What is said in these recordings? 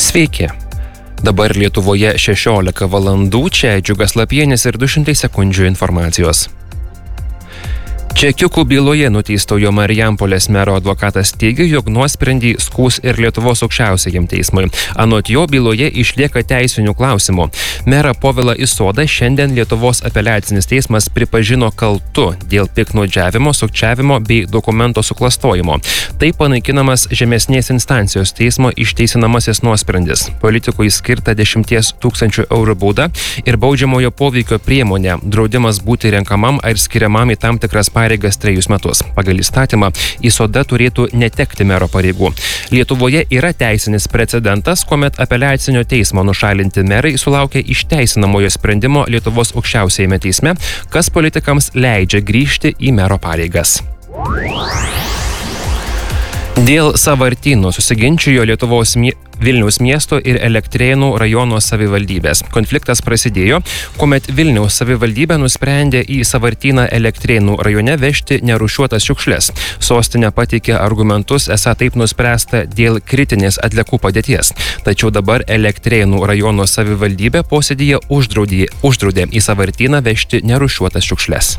Sveiki. Dabar Lietuvoje 16 valandų, čia Džiugas Lapienis ir 200 sekundžių informacijos. Čekiukų byloje nuteistojo Marijampolės mero advokatas teigia, jog nuosprendį skųs ir Lietuvos aukščiausiajam teismui. Anot jo byloje išlieka teisinių klausimų. Merą Povilą Isodą šiandien Lietuvos apeliacinis teismas pripažino kaltu dėl piktnaudžiavimo, sukčiavimo bei dokumento suklastojimo. Tai panaikinamas žemesnės instancijos teismo išteisinamasis nuosprendis. Politikui skirta 10 000 eurų bauda ir baudžiamojo poveikio priemonė, draudimas būti renkamam ar skiriamam į tam tikras pareigas 3 metus. Pagal įstatymą Isoda turėtų netekti mero pareigų. Lietuvoje yra teisinis precedentas, kuomet apeliacinio teismo nušalinti merai sulaukia išteisinamojo sprendimo Lietuvos aukščiausiajame teisme, kas politikams leidžia grįžti į mero pareigas. Dėl sąvartynų susiginčijo Vilniaus miesto ir Elektrėnų rajono savivaldybės. Konfliktas prasidėjo, kuomet Vilniaus savivaldybė nusprendė į sąvartyną Elektrėnų rajone vežti nerūšiuotas šiukšles. Sostinė pateikė argumentus, esą taip nuspręsta dėl kritinės atliekų padėties. Tačiau dabar Elektrėnų rajono savivaldybė posėdyje uždraudė į sąvartyną vežti nerūšiuotas šiukšles.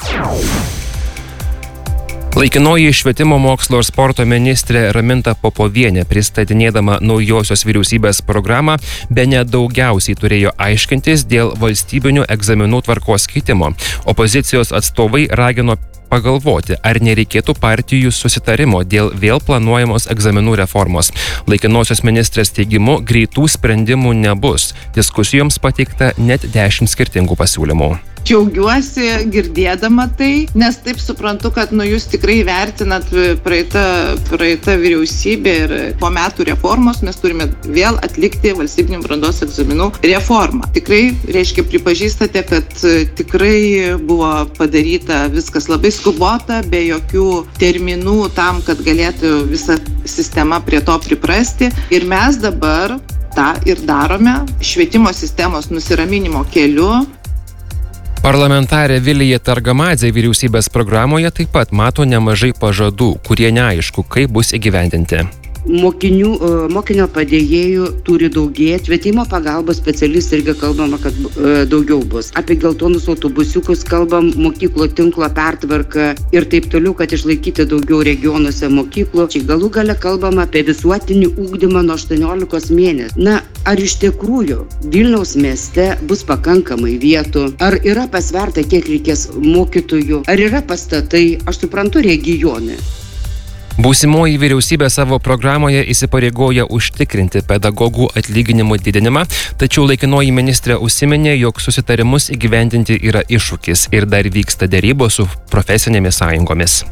Laikinoji švietimo, mokslo ir sporto ministrė Raminta Popovienė, pristatinėdama naujosios vyriausybės programą, bene daugiausiai turėjo aiškintis dėl valstybinių egzaminų tvarkos keitimo. Opozicijos atstovai ragino pagalvoti, ar nereikėtų partijų susitarimo dėl vėl planuojamos egzaminų reformos. Laikinosios ministrės teigimu, greitų sprendimų nebus. Diskusijoms pateikta net 10 skirtingų pasiūlymų. Džiaugiuosi girdėdama tai, nes taip suprantu, kad jūs tikrai vertinat praeitą vyriausybę ir po metų reformos mes turime vėl atlikti valstybinių brandos egzaminų reformą. Tikrai, pripažįstate, kad tikrai buvo padaryta viskas labai skubota, be jokių terminų tam, kad galėtų visa sistema prie to priprasti. Ir mes dabar tą ir darome švietimo sistemos nusiraminimo keliu. Parlamentarė Vilija Targamadzė vyriausybės programoje taip pat mato nemažai pažadų, kurie neaišku, kaip bus įgyvendinti. Mokinio padėjėjų turi daugėti, švietimo pagalbos specialistų irgi kalbama, kad daugiau bus. Apie geltonus autobusiukus kalbam, mokyklų tinklo pertvarką ir taip toliau, kad išlaikyti daugiau regionuose mokyklų. Galų gale kalbama apie visuotinį ugdymą nuo 18 mėnesių. Ar iš tikrųjų Vilniaus mieste bus pakankamai vietų? Ar yra pasverta, kiek reikės mokytojų? Ar yra pastatai? Aš suprantu, regione. Būsimoji vyriausybė savo programoje įsipareigoja užtikrinti pedagogų atlyginimų didinimą, tačiau laikinoji ministrė užsiminė, jog susitarimus įgyvendinti yra iššūkis ir dar vyksta derybos su profesinėmis sąjungomis.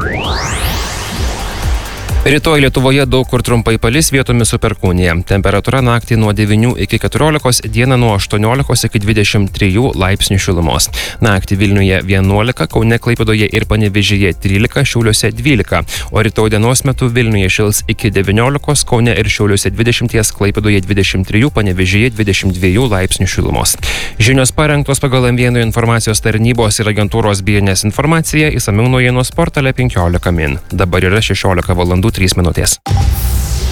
Rytoj Lietuvoje daug kur trumpai palis, vietomis su perkūnija. Temperatūra naktį nuo 9 iki 14, dieną nuo 18 iki 23 laipsnių šilumos. Naktį Vilniuje 11, Kaune, Klaipėdoje ir Panevėžyje 13, Šiauliuose 12, o rytoj dienos metu Vilniuje šils iki 19, Kaune ir Šiauliuose 20, Klaipėdoje 23, Panevėžyje 22 laipsnių šilumos. Žinios parengtos pagal M1 informacijos tarnybos ir agentūros BNS informacija, išsamiau naujienos portale 15 min. Dabar yra 16 valandų 3 minutės.